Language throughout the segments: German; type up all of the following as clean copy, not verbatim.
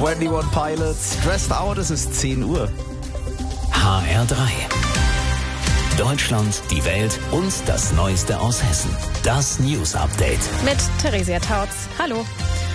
21 Pilots, Dressed Out, es ist 10 Uhr. HR3. Deutschland, die Welt und das Neueste aus Hessen. Das News Update. Mit Theresia Tautz. Hallo.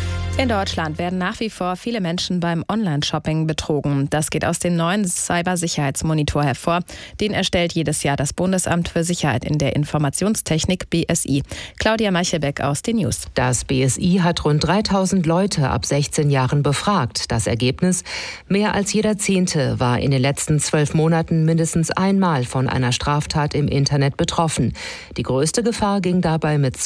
In Deutschland werden nach wie vor viele Menschen beim Online-Shopping betrogen. Das geht aus dem neuen Cybersicherheitsmonitor hervor. Den erstellt jedes Jahr das Bundesamt für Sicherheit in der Informationstechnik BSI. Claudia Meichelbeck aus den News. Das BSI hat rund 3000 Leute ab 16 Jahren befragt. Das Ergebnis? Mehr als jeder Zehnte war in den letzten 12 Monaten mindestens einmal von einer Straftat im Internet betroffen. Die größte Gefahr ging dabei mit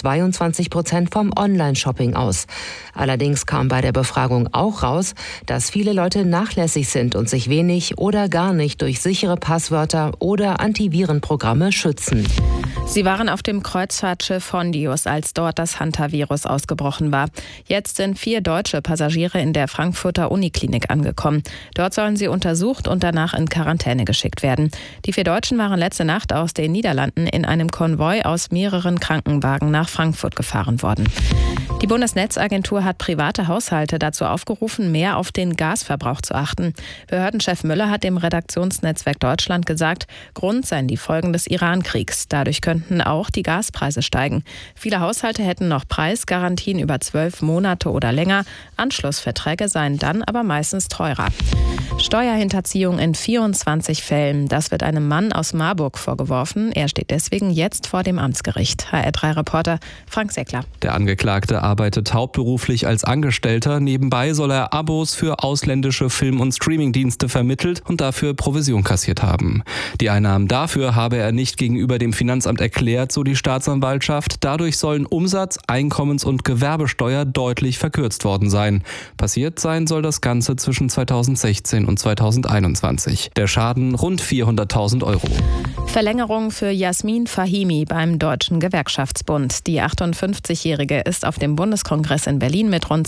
22% vom Online-Shopping aus. Allerdings kam bei der Befragung auch raus, dass viele Leute nachlässig sind und sich wenig oder gar nicht durch sichere Passwörter oder Antivirenprogramme schützen. Sie waren auf dem Kreuzfahrtschiff Hondius, als dort das Hantavirus ausgebrochen war. Jetzt sind 4 deutsche Passagiere in der Frankfurter Uniklinik angekommen. Dort sollen sie untersucht und danach in Quarantäne geschickt werden. Die 4 Deutschen waren letzte Nacht aus den Niederlanden in einem Konvoi aus mehreren Krankenwagen nach Frankfurt gefahren worden. Die Bundesnetzagentur hat private Haushalte dazu aufgerufen, mehr auf den Gasverbrauch zu achten. Behördenchef Müller hat dem Redaktionsnetzwerk Deutschland gesagt, Grund seien die Folgen des Iran-Kriegs. Dadurch könnten auch die Gaspreise steigen. Viele Haushalte hätten noch Preisgarantien über 12 Monate oder länger. Anschlussverträge seien dann aber meistens teurer. Steuerhinterziehung in 24 Fällen. Das wird einem Mann aus Marburg vorgeworfen. Er steht deswegen jetzt vor dem Amtsgericht. HR3-Reporter Frank Seckler. Der Angeklagte arbeitet hauptberuflich als Angestellter. Nebenbei soll er Abos für ausländische Film- und Streamingdienste vermittelt und dafür Provision kassiert haben. Die Einnahmen dafür habe er nicht gegenüber dem Finanzamt erklärt, so die Staatsanwaltschaft. Dadurch sollen Umsatz-, Einkommens- und Gewerbesteuer deutlich verkürzt worden sein. Passiert sein soll das Ganze zwischen 2016 und 2021. Der Schaden rund 400.000 Euro. Verlängerung für Jasmin Fahimi beim Deutschen Gewerkschaftsbund. Die 58-Jährige ist auf dem Bundeskongress in Berlin mit rund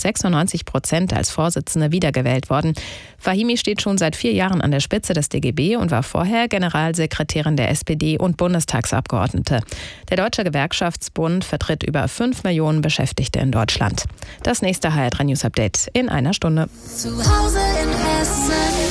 96% als Vorsitzende wiedergewählt worden. Fahimi steht schon seit 4 Jahren an der Spitze des DGB und war vorher Generalsekretärin der SPD und Bundestagsabgeordnete. Der Deutsche Gewerkschaftsbund vertritt über 5 Millionen Beschäftigte in Deutschland. Das nächste HR3 News Update in einer Stunde. Zu Hause in Hessen.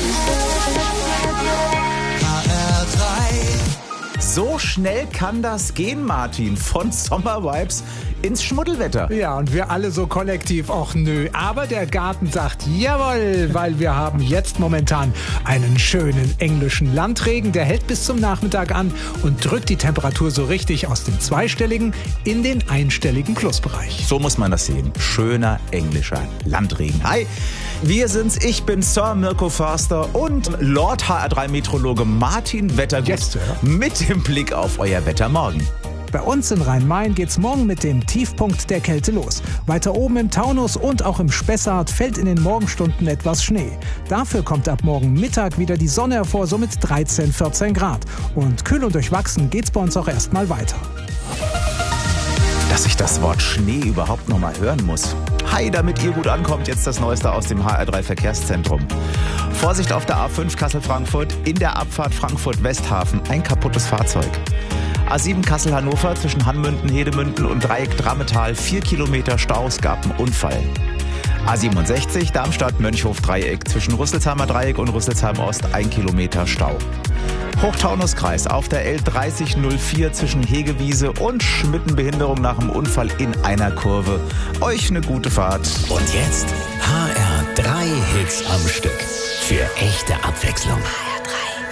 So schnell kann das gehen, Martin, von Sommervibes ins Schmuddelwetter. Ja, und wir alle so kollektiv, ach nö. Aber der Garten sagt jawohl, weil wir haben jetzt momentan einen schönen englischen Landregen. Der hält bis zum Nachmittag an und drückt die Temperatur so richtig aus dem zweistelligen in den einstelligen Plusbereich. So muss man das sehen. Schöner englischer Landregen. Hi, wir sind's. Ich bin Sir Mirko Förster und Lord HR3-Meteorologe Martin Wettergut. Yes, Sir. Mit dem Blick auf euer Wetter morgen. Bei uns in Rhein-Main geht's morgen mit dem Tiefpunkt der Kälte los. Weiter oben im Taunus und auch im Spessart fällt in den Morgenstunden etwas Schnee. Dafür kommt ab morgen Mittag wieder die Sonne hervor, so mit 13, 14 Grad. Und kühl und durchwachsen geht's bei uns auch erstmal weiter. Dass ich das Wort Schnee überhaupt noch mal hören muss. Hi, damit ihr gut ankommt, jetzt das Neueste aus dem HR3-Verkehrszentrum. Vorsicht auf der A5 Kassel-Frankfurt, in der Abfahrt Frankfurt-Westhafen ein kaputtes Fahrzeug. A7 Kassel-Hannover zwischen Hanmünden, Hedemünden und Dreieck Drammetal 4 Kilometer Stau, es gab einen Unfall. A67 Darmstadt-Mönchhof-Dreieck zwischen Rüsselsheimer Dreieck und Rüsselsheim Ost 1 Kilometer Stau. Hochtaunuskreis auf der L3004 zwischen Hegewiese und Schmittenbehinderung nach dem Unfall in einer Kurve. Euch eine gute Fahrt. Und jetzt HR3 Hits am Stück. Für echte Abwechslung.